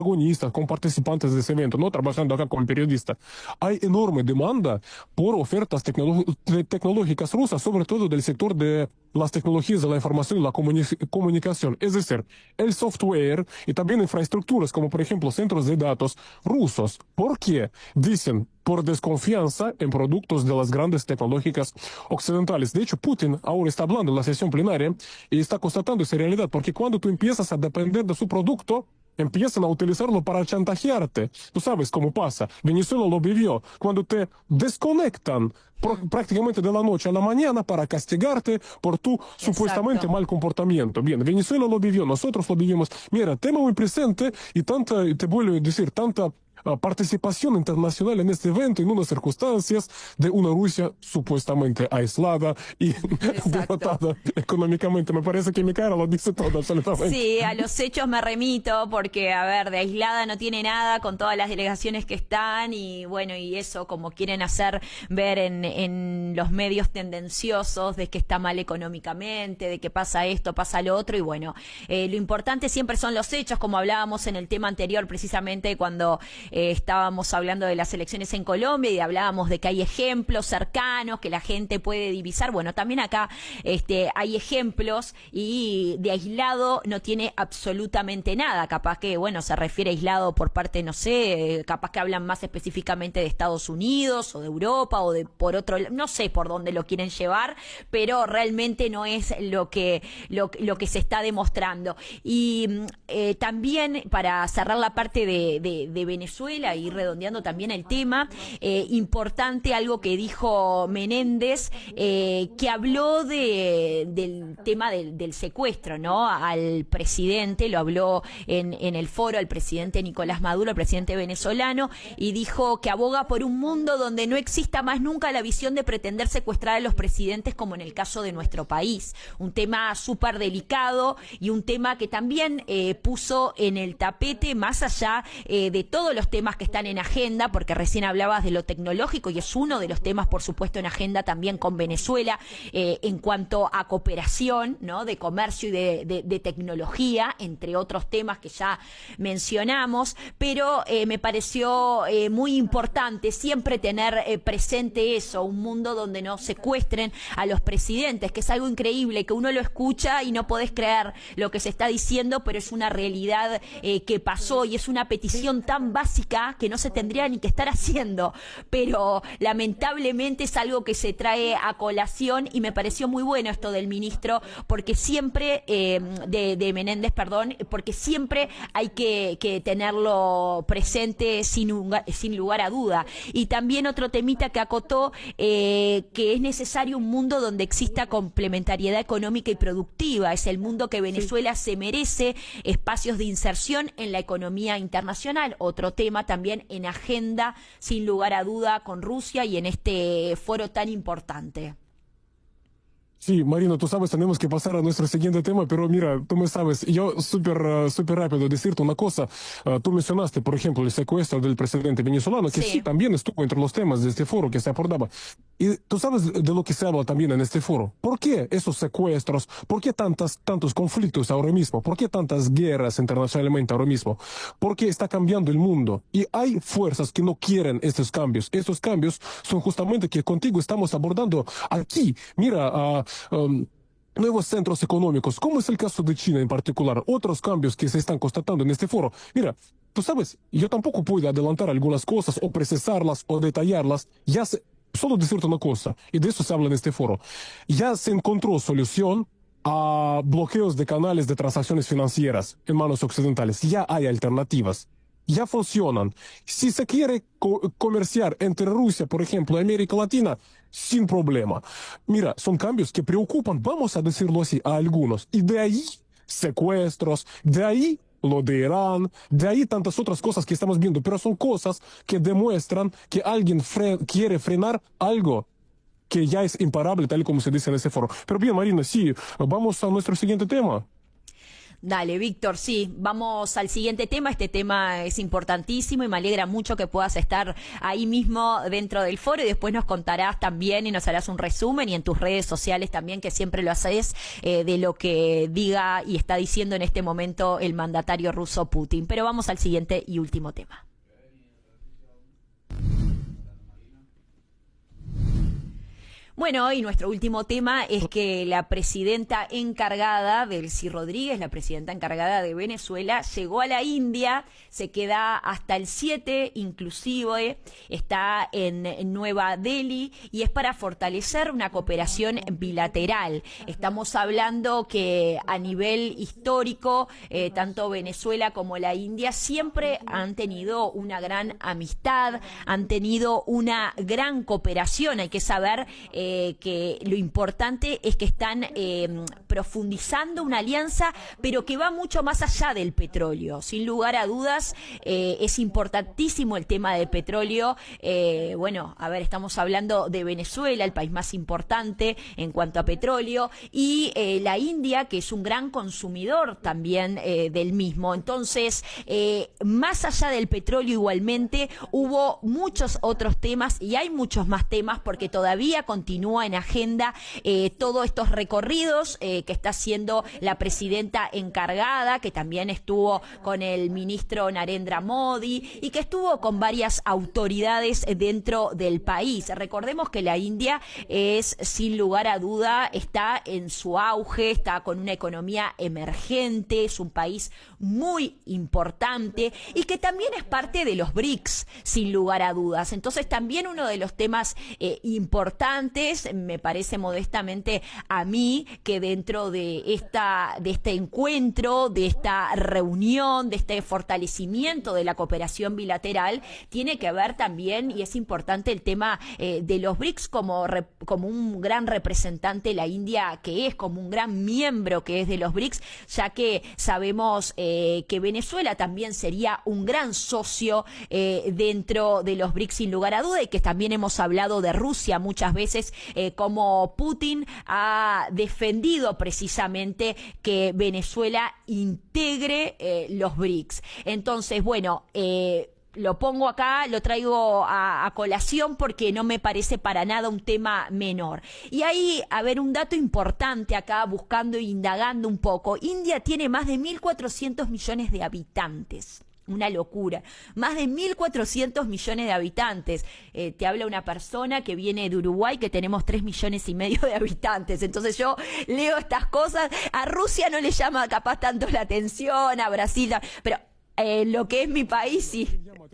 protagonistas, como participantes de ese evento, no trabajando acá como periodista. Hay enorme demanda por ofertas tecnológicas rusas, sobre todo del sector de las tecnologías de la información y la comunicación, es decir, el software y también infraestructuras como por ejemplo centros de datos rusos. ¿Por qué? Dicen por desconfianza en productos de las grandes tecnológicas occidentales. De hecho, Putin ahora está hablando en la sesión plenaria y está constatando esa realidad, porque cuando tú empiezas a depender de su producto, empiezan a utilizarlo para chantajearte. Tú sabes cómo pasa. Venezuela lo vivió. Cuando te desconectan prácticamente de la noche a la mañana para castigarte por tu supuestamente Exacto. mal comportamiento. Bien, Venezuela lo vivió, nosotros lo vivimos. Mira, tema muy presente y tanta, te vuelvo a decir, tanta participación internacional en este evento en unas circunstancias de una Rusia supuestamente aislada y Exacto. derrotada económicamente. Me parece que mi cara lo dice todo absolutamente. Sí, a los hechos me remito porque, a ver, de aislada no tiene nada con todas las delegaciones que están y bueno, y eso como quieren hacer ver en los medios tendenciosos de que está mal económicamente, de que pasa esto, pasa lo otro y bueno, lo importante siempre son los hechos, como hablábamos en el tema anterior precisamente cuando estábamos hablando de las elecciones en Colombia y hablábamos de que hay ejemplos cercanos que la gente puede divisar. Bueno, también acá hay ejemplos y de aislado no tiene absolutamente nada. Capaz que, bueno, se refiere a aislado por parte, no sé, capaz que hablan más específicamente de Estados Unidos o de Europa o de por otro, no sé por dónde lo quieren llevar, pero realmente no es lo que se está demostrando. Y también para cerrar la parte de Venezuela y redondeando también el tema, importante algo que dijo Menéndez, que habló del tema del secuestro, ¿no? Al presidente, lo habló en el foro, al presidente Nicolás Maduro, el presidente venezolano, y dijo que aboga por un mundo donde no exista más nunca la visión de pretender secuestrar a los presidentes como en el caso de nuestro país. Un tema súper delicado y un tema que también puso en el tapete, más allá de todos los temas que están en agenda, porque recién hablabas de lo tecnológico y es uno de los temas, por supuesto, en agenda también con Venezuela, en cuanto a cooperación, ¿no? De comercio y de tecnología, entre otros temas que ya mencionamos, pero me pareció muy importante siempre tener presente eso, un mundo donde no secuestren a los presidentes, que es algo increíble, que uno lo escucha y no podés creer lo que se está diciendo, pero es una realidad que pasó y es una petición tan básica que no se tendría ni que estar haciendo, pero lamentablemente es algo que se trae a colación y me pareció muy bueno esto del ministro, porque siempre, de Menéndez, perdón, porque siempre hay que tenerlo presente sin lugar a duda. Y también otro temita que acotó, que es necesario un mundo donde exista complementariedad económica y productiva, es el mundo que Venezuela se merece, espacios de inserción en la economía internacional, otro tema también en agenda, sin lugar a duda, con Rusia y en este foro tan importante. Sí, Marina, tú sabes, tenemos que pasar a nuestro siguiente tema, pero mira, tú me sabes, yo súper rápido decirte una cosa. Tú mencionaste, por ejemplo, el secuestro del presidente venezolano, que sí, Sí. también estuvo entre los temas de este foro que se abordaba. Y tú sabes de lo que se habla también en este foro. ¿Por qué esos secuestros? ¿Por qué tantos conflictos ahora mismo? ¿Por qué tantas guerras internacionalmente ahora mismo? Porque está cambiando el mundo y hay fuerzas que no quieren estos cambios. Estos cambios son justamente que contigo estamos abordando aquí. Mira, nuevos centros económicos, como es el caso de China en particular, otros cambios que se están constatando en este foro. Mira, tú sabes, yo tampoco puedo adelantar algunas cosas o precisarlas o detallarlas. Solo decirte una cosa, y de eso se habla en este foro. Ya se encontró solución a bloqueos de canales de transacciones financieras en manos occidentales. Ya hay alternativas. Ya funcionan. Si se quiere comerciar entre Rusia, por ejemplo, y América Latina, sin problema. Mira, son cambios que preocupan, vamos a decirlo así, a algunos. Y de ahí secuestros, de ahí lo de Irán, de ahí tantas otras cosas que estamos viendo, pero son cosas que demuestran que alguien quiere frenar algo que ya es imparable, tal como se dice en ese foro. Pero bien, Marina, sí, vamos a nuestro siguiente tema. Dale, Víctor, sí, vamos al siguiente tema. Este tema es importantísimo y me alegra mucho que puedas estar ahí mismo dentro del foro y después nos contarás también y nos harás un resumen y en tus redes sociales también, que siempre lo haces, de lo que diga y está diciendo en este momento el mandatario ruso Putin. Pero vamos al siguiente y último tema. Bueno, y nuestro último tema es que la presidenta encargada, Delcy Rodríguez, la presidenta encargada de Venezuela, llegó a la India, se queda hasta el 7, inclusive está en Nueva Delhi y es para fortalecer una cooperación bilateral. Estamos hablando que a nivel histórico, tanto Venezuela como la India siempre han tenido una gran amistad, han tenido una gran cooperación. Hay que saber que lo importante es que están profundizando una alianza, pero que va mucho más allá del petróleo. Sin lugar a dudas, es importantísimo el tema del petróleo. Bueno, a ver, estamos hablando de Venezuela, el país más importante en cuanto a petróleo, y la India, que es un gran consumidor también del mismo. Entonces, más allá del petróleo igualmente, hubo muchos otros temas y hay muchos más temas porque todavía continúa en agenda todos estos recorridos que está haciendo la presidenta encargada, que también estuvo con el ministro Narendra Modi y que estuvo con varias autoridades dentro del país. Recordemos que la India es, sin lugar a duda, está en su auge, está con una economía emergente, es un país muy importante y que también es parte de los BRICS, sin lugar a dudas. Entonces también uno de los temas importantes, me parece modestamente a mí, que dentro de este encuentro, de esta reunión, de este fortalecimiento de la cooperación bilateral, tiene que ver también, y es importante, el tema de los BRICS como un gran representante, la India que es, como un gran miembro que es de los BRICS, ya que sabemos que Venezuela también sería un gran socio dentro de los BRICS, sin lugar a duda, y que también hemos hablado de Rusia muchas veces, como Putin ha defendido precisamente que Venezuela integre los BRICS. Entonces, bueno, lo pongo acá, lo traigo a colación porque no me parece para nada un tema menor. Y ahí, a ver, un dato importante acá, buscando e indagando un poco. India tiene más de 1.400 millones de habitantes. Una locura. Más de 1.400 millones de habitantes. Te habla una persona que viene de Uruguay, que tenemos 3,5 millones de habitantes. Entonces yo leo estas cosas. A Rusia no le llama capaz tanto la atención, a Brasil, pero lo que es mi país sí.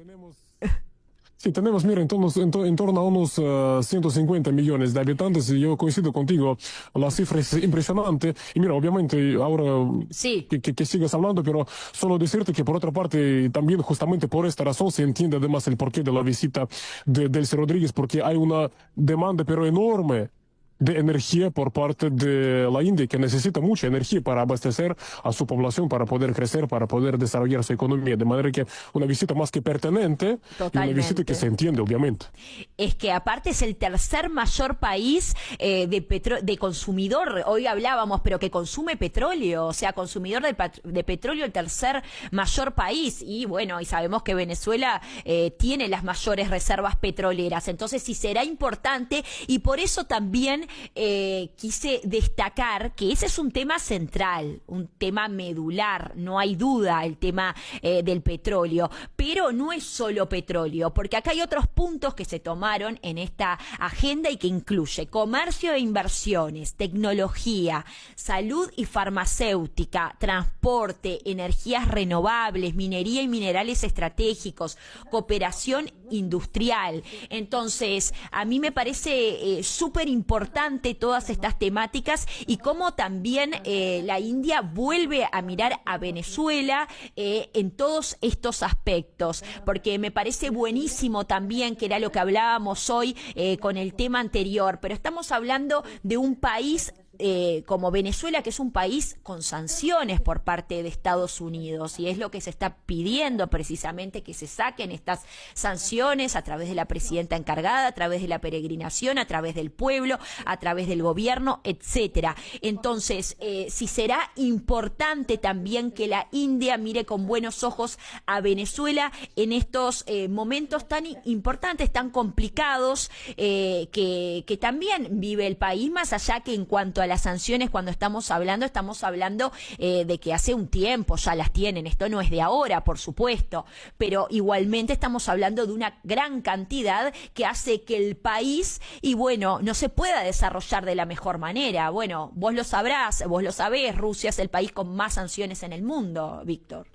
Sí, tenemos, mira, en torno a unos 150 millones de habitantes, y yo coincido contigo, la cifra es impresionante. Y mira, obviamente, ahora sí, que sigas hablando, pero solo decirte que por otra parte, también justamente por esta razón se entiende además el porqué de la visita de Delcy Rodríguez, porque hay una demanda, pero enorme, de energía por parte de la India, que necesita mucha energía para abastecer a su población, para poder crecer, para poder desarrollar su economía. De manera que una visita más que pertinente, y una visita que se entiende, obviamente. Es que aparte es el tercer mayor país de consumidor, hoy hablábamos, pero que consume petróleo, o sea, consumidor de petróleo, el tercer mayor país. Y bueno, y sabemos que Venezuela tiene las mayores reservas petroleras. Entonces sí será importante, y por eso también quise destacar que ese es un tema central, un tema medular, no hay duda, el tema del petróleo, pero no es solo petróleo, porque acá hay otros puntos que se tomaron en esta agenda y que incluye comercio e inversiones, tecnología, salud y farmacéutica, transporte, energías renovables, minería y minerales estratégicos, cooperación industrial. Entonces, a mí me parece súper importante todas estas temáticas y cómo también la India vuelve a mirar a Venezuela en todos estos aspectos, porque me parece buenísimo también, que era lo que hablábamos hoy con el tema anterior, pero estamos hablando de un país como Venezuela, que es un país con sanciones por parte de Estados Unidos, y es lo que se está pidiendo precisamente, que se saquen estas sanciones a través de la presidenta encargada, a través de la peregrinación, a través del pueblo, a través del gobierno, etcétera. Entonces, si será importante también que la India mire con buenos ojos a Venezuela en estos momentos tan importantes, tan complicados, que también vive el país, más allá que en cuanto a las sanciones, cuando estamos hablando de que hace un tiempo ya las tienen, esto no es de ahora, por supuesto, pero igualmente estamos hablando de una gran cantidad que hace que el país, y bueno, no se pueda desarrollar de la mejor manera. Bueno, vos lo sabrás, vos lo sabés, Rusia es el país con más sanciones en el mundo, Víctor.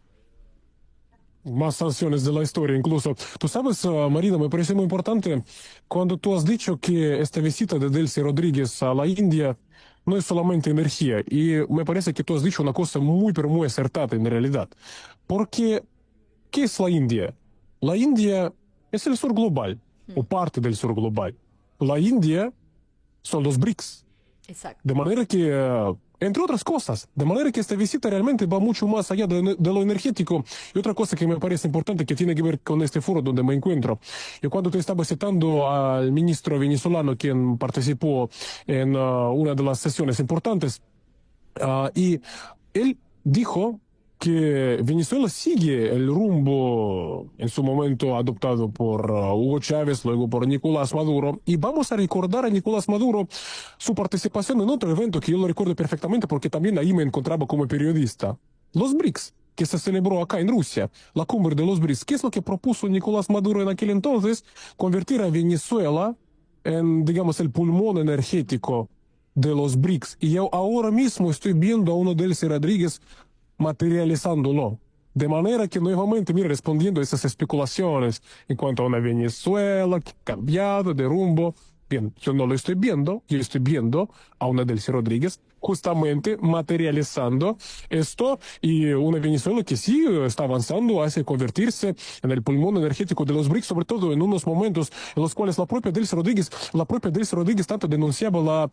Más sanciones de la historia incluso. Tú sabes, Marina, me parece muy importante cuando tú has dicho que esta visita de Delcy Rodríguez a la India no es solamente energía. Y me parece que tú has dicho una cosa muy, pero muy acertada en realidad. Porque, ¿qué es la India? La India es el sur global, o parte del sur global. La India son los BRICS. Exacto. De manera que, entre otras cosas, de manera que esta visita realmente va mucho más allá de lo energético. Y otra cosa que me parece importante que tiene que ver con este foro donde me encuentro. Yo cuando te estaba citando al ministro venezolano quien participó en una de las sesiones importantes, y él dijo que Venezuela sigue el rumbo en su momento adoptado por Hugo Chávez, luego por Nicolás Maduro, y vamos a recordar a Nicolás Maduro su participación en otro evento que yo lo recuerdo perfectamente porque también ahí me encontraba como periodista. Los BRICS, que se celebró acá en Rusia, la cumbre de los BRICS. ¿Qué es lo que propuso Nicolás Maduro en aquel entonces? Convertir a Venezuela en, digamos, el pulmón energético de los BRICS. Y yo ahora mismo estoy viendo a uno de Delcy Rodríguez materializándolo. De manera que nuevamente, mira, respondiendo a esas especulaciones en cuanto a una Venezuela que ha cambiado de rumbo, bien, yo no lo estoy viendo, yo estoy viendo a una Delcy Rodríguez justamente materializando esto y una Venezuela que sí está avanzando hacia convertirse en el pulmón energético de los BRICS, sobre todo en unos momentos en los cuales la propia Delcy Rodríguez tanto denunciaba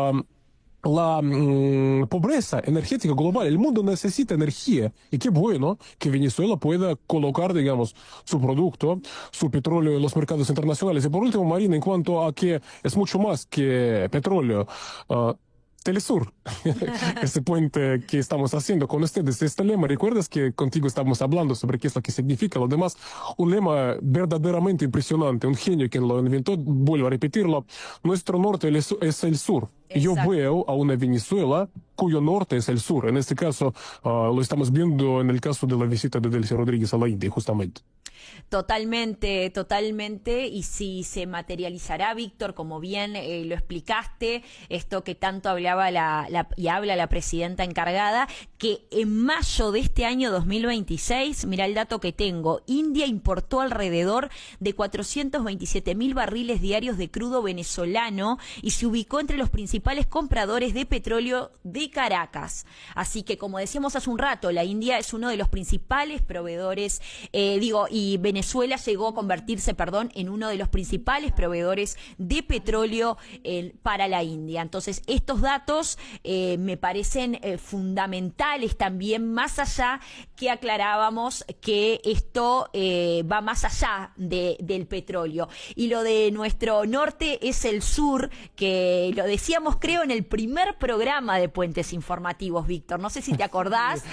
la pobreza energética global. El mundo necesita energía y qué bueno que Venezuela pueda colocar, digamos, su producto, su petróleo en los mercados internacionales. Y por último, Marina, en cuanto a que es mucho más que petróleo, Telesur, ese puente que estamos haciendo con ustedes, este lema, ¿recuerdas que contigo estamos hablando sobre qué es lo que significa? Lo demás, un lema verdaderamente impresionante, un genio quien lo inventó, vuelvo a repetirlo, nuestro norte es el sur. Y yo veo a una Venezuela cuyo norte es el sur. En este caso, lo estamos viendo en el caso de la visita de Delcy Rodríguez a la India, justamente. Totalmente, totalmente, y si se materializará, Víctor, como bien lo explicaste, esto que tanto hablaba y habla la presidenta encargada, que en mayo de este año 2026, mira el dato que tengo, India importó alrededor de 427.000 barriles diarios de crudo venezolano y se ubicó entre los principales compradores de petróleo de Caracas. Así que, como decíamos hace un rato, la India es uno de los principales proveedores, y Venezuela llegó a convertirse, en uno de los principales proveedores de petróleo para la India. Entonces, estos datos me parecen fundamentales también, más allá que aclarábamos que esto va más allá del petróleo. Y lo de nuestro norte es el sur, que lo decíamos, creo, en el primer programa de Puentes Informativos, Víctor. No sé si te acordás.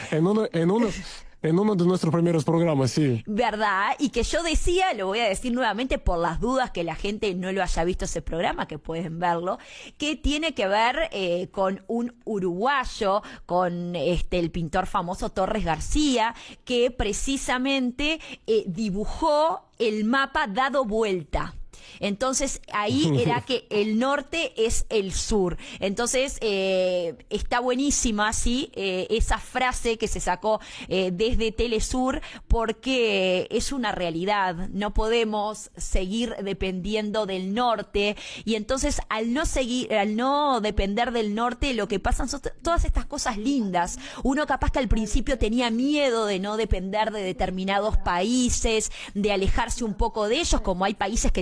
En uno de nuestros primeros programas, sí. ¿Verdad? Y que yo decía, lo voy a decir nuevamente por las dudas que la gente no lo haya visto ese programa, que pueden verlo, que tiene que ver con un uruguayo, con el pintor famoso Torres García, que precisamente dibujó el mapa dado vuelta. Entonces, ahí era que el norte es el sur. Entonces, está buenísima, sí, esa frase que se sacó desde Telesur, porque es una realidad. No podemos seguir dependiendo del norte. Y entonces, al no depender del norte, lo que pasan son todas estas cosas lindas. Uno capaz que al principio tenía miedo de no depender de determinados países, de alejarse un poco de ellos, como hay países que tienen miedo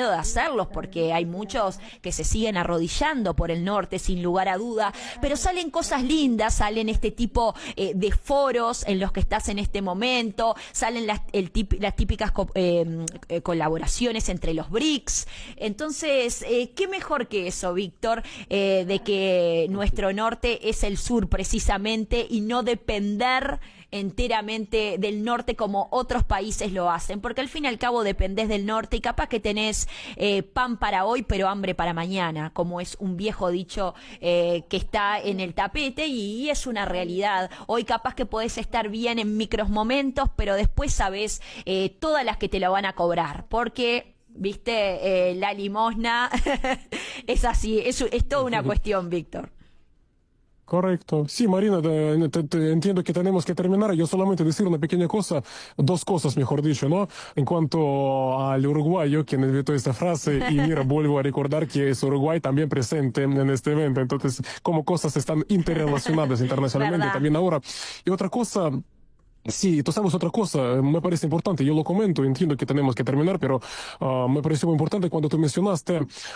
miedo de hacerlos, porque hay muchos que se siguen arrodillando por el norte, sin lugar a duda, pero salen cosas lindas, salen este tipo de foros en los que estás en este momento, salen las típicas colaboraciones entre los BRICS. Entonces, ¿qué mejor que eso, Víctor, de que nuestro norte es el sur precisamente y no depender enteramente del norte como otros países lo hacen, porque al fin y al cabo dependés del norte y capaz que tenés pan para hoy pero hambre para mañana, como es un viejo dicho que está en el tapete y es una realidad. Hoy capaz que podés estar bien en micros momentos, pero después sabés todas las que te lo van a cobrar, porque viste, la limosna es así, es toda una cuestión, Víctor. Correcto. Sí, Marina, entiendo que tenemos que terminar. Yo solamente decir una pequeña cosa, dos cosas, mejor dicho, ¿no? En cuanto al uruguayo, quien inventó esta frase, y mira, vuelvo a recordar que es Uruguay también presente en este evento. Entonces, como cosas están interrelacionadas internacionalmente también ahora. Y otra cosa. Sí, tú sabes otra cosa, me parece importante, yo lo comento, entiendo que tenemos que terminar, pero me pareció muy importante cuando tú mencionaste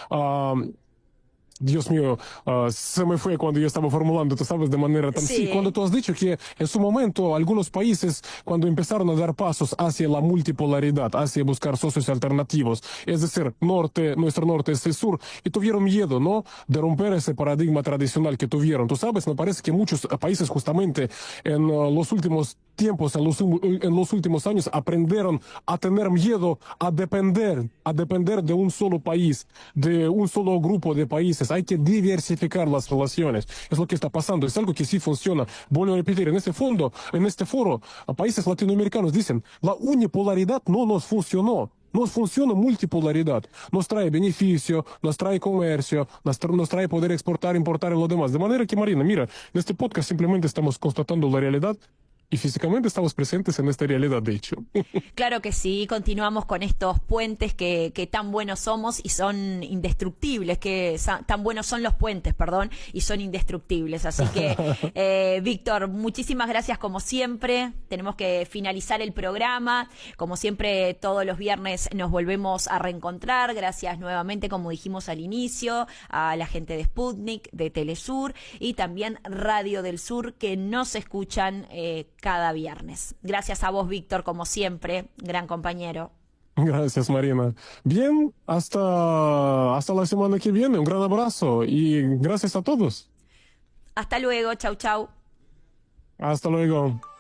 Dios mío, se me fue cuando yo estaba formulando, tú sabes, de manera tan... Sí, cuando tú has dicho que en su momento algunos países, cuando empezaron a dar pasos hacia la multipolaridad, hacia buscar socios alternativos, es decir, nuestro norte es el sur, y tuvieron miedo, ¿no?, de romper ese paradigma tradicional que tuvieron. Tú sabes, me parece que muchos países justamente en los últimos tiempos, en los últimos años, aprendieron a tener miedo a depender de un solo país, de un solo grupo de países. Hay que diversificar las relaciones. Es lo que está pasando. Es algo que sí funciona. Vuelvo a repetir, en este foro, a países latinoamericanos dicen, la unipolaridad no nos funcionó. Nos funciona multipolaridad. Nos trae beneficio, nos trae comercio, nos trae poder exportar, importar y lo demás. De manera que, Marina, mira, en este podcast simplemente estamos constatando la realidad y físicamente estamos presentes en esta realidad, de hecho. Claro que sí, continuamos con estos puentes que tan buenos somos y son indestructibles, tan buenos son los puentes, perdón, y son indestructibles. Así que, Víctor, muchísimas gracias como siempre. Tenemos que finalizar el programa. Como siempre, todos los viernes nos volvemos a reencontrar. Gracias nuevamente, como dijimos al inicio, a la gente de Sputnik, de Telesur y también Radio del Sur, que nos escuchan cada viernes. Gracias a vos, Víctor, como siempre, gran compañero. Gracias, Marina. Bien, hasta la semana que viene. Un gran abrazo y gracias a todos. Hasta luego, chau, chau. Hasta luego.